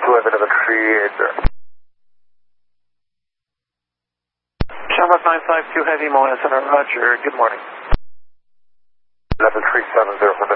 level 380. Shamrock 952 Heavy, Moana Center, Roger. Good morning. Level 370 for